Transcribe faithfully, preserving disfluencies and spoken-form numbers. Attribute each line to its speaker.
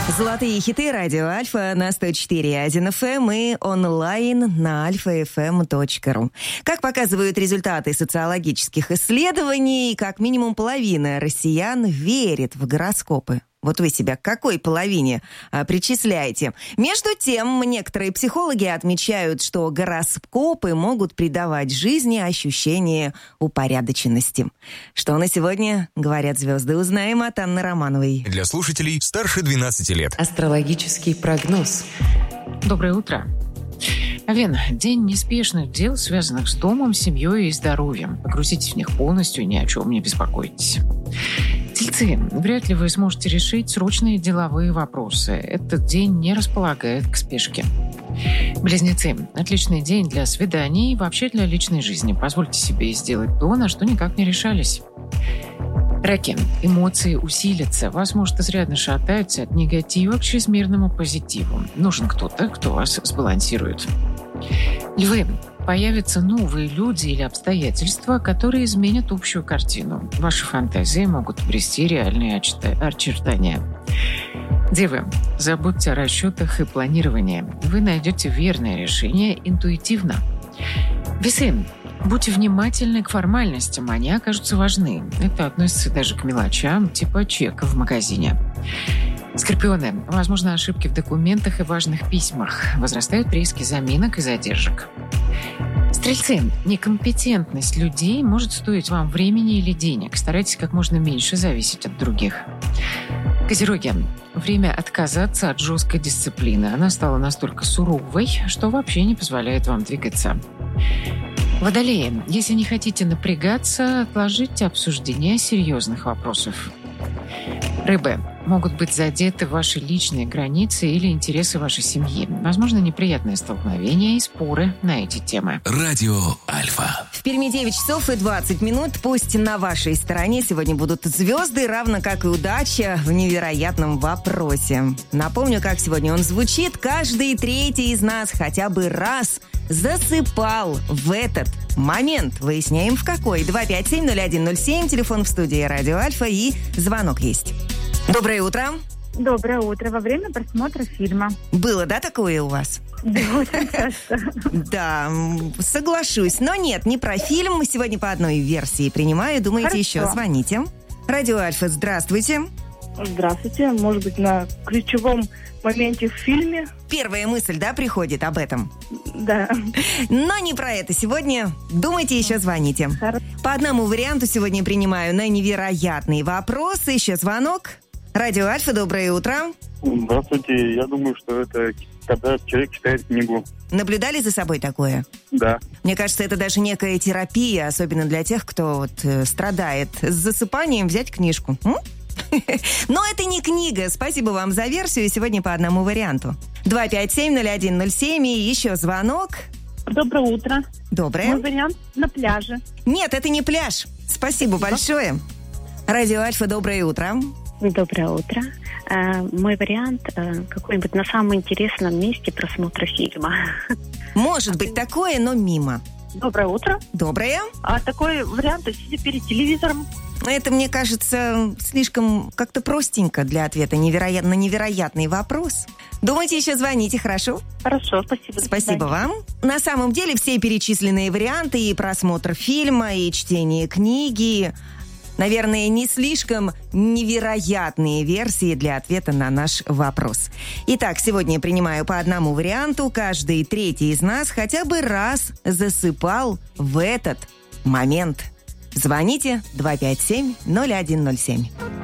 Speaker 1: Золотые хиты радио Альфа на сто четыре и один эф эм и онлайн на альфа эф эм точка ру. Как показывают результаты социологических исследований, как минимум половина россиян верит в гороскопы. Вот вы себя к какой половине а, причисляете? Между тем, некоторые психологи отмечают, что гороскопы могут придавать жизни ощущение упорядоченности. Что на сегодня говорят звезды, узнаем от Анны Романовой.
Speaker 2: Для слушателей старше двенадцати лет.
Speaker 3: Астрологический прогноз.
Speaker 4: Доброе утро. Овен, день неспешных дел, связанных с домом, семьей и здоровьем. Погрузитесь в них полностью, ни о чем не беспокойтесь. Тельцы, вряд ли вы сможете решить срочные деловые вопросы. Этот день не располагает к спешке. Близнецы, отличный день для свиданий и вообще для личной жизни. Позвольте себе сделать то, на что никак не решались. Раки, эмоции усилятся. Вас может изрядно шатать от негатива к чрезмерному позитиву. Нужен кто-то, кто вас сбалансирует. Львы, появятся новые люди или обстоятельства, которые изменят общую картину. Ваши фантазии могут обрести реальные очертания. Девы, забудьте о расчетах и планировании. Вы найдете верное решение интуитивно. Весы, будьте внимательны к формальностям, они окажутся важны. Это относится даже к мелочам, типа чека в магазине. Скорпионы, возможно, ошибки в документах и важных письмах. Возрастают риски заминок и задержек. Стрельцы, некомпетентность людей может стоить вам времени или денег. Старайтесь как можно меньше зависеть от других. Козероги, время отказаться от жесткой дисциплины. Она стала настолько суровой, что вообще не позволяет вам двигаться. Водолеи, если не хотите напрягаться, отложите обсуждение серьезных вопросов. Рыбы, могут быть задеты ваши личные границы или интересы вашей семьи. Возможно, неприятные столкновения и споры на эти темы.
Speaker 2: Радио Альфа.
Speaker 1: В Перми девять часов и двадцать минут. Пусть на вашей стороне сегодня будут звезды, равно как и удача в невероятном вопросе. Напомню, как сегодня он звучит. Каждый третий из нас хотя бы раз засыпал в этот момент. Выясняем, в какой. два пять семь ноль один ноль семь, телефон в студии Радио Альфа, и звонок есть. Доброе утро.
Speaker 5: Доброе утро. Во время просмотра фильма.
Speaker 1: Было, да, такое у вас?
Speaker 5: Да, очень часто.
Speaker 1: Да, соглашусь. Но нет, не про фильм. Сегодня по одной версии принимаю. Думаете,
Speaker 5: Хорошо.
Speaker 1: еще звоните. Радио Альфа, здравствуйте.
Speaker 5: Здравствуйте. Может быть, на ключевом моменте в фильме?
Speaker 1: Первая мысль, да, приходит об этом?
Speaker 5: Да.
Speaker 1: Но не про это сегодня. Думайте, еще звоните.
Speaker 5: Хорошо.
Speaker 1: По одному варианту сегодня принимаю на невероятный вопрос. Еще звонок. Радио Альфа, доброе утро.
Speaker 6: Здравствуйте. Я думаю, что это когда человек читает книгу.
Speaker 1: Наблюдали за собой такое?
Speaker 6: Да.
Speaker 1: Мне кажется, это даже некая терапия, особенно для тех, кто вот, э, страдает с засыпанием, взять книжку. М? Но это не книга. Спасибо вам за версию. Сегодня по одному варианту. два пять семь ноль один ноль семь. И еще звонок.
Speaker 5: Доброе утро.
Speaker 1: Доброе.
Speaker 5: Мой вариант на пляже.
Speaker 1: Нет, это не пляж. Спасибо большое. Радио Альфа, доброе утро.
Speaker 7: Доброе утро. Э, мой вариант э, какой-нибудь на самом интересном месте просмотра фильма.
Speaker 1: Может быть такое, но мимо.
Speaker 5: Доброе утро.
Speaker 1: Доброе.
Speaker 5: А такой вариант, сидя перед телевизором.
Speaker 1: Это, мне кажется, слишком как-то простенько для ответа невероятно, на невероятный вопрос. Думайте, еще звоните, хорошо?
Speaker 5: Хорошо, спасибо.
Speaker 1: Спасибо вам. На самом деле все перечисленные варианты, и просмотр фильма, и чтение книги, наверное, не слишком невероятные версии для ответа на наш вопрос. Итак, сегодня я принимаю по одному варианту. Каждый третий из нас хотя бы раз засыпал в этот момент. Звоните два пять семь ноль один ноль семь.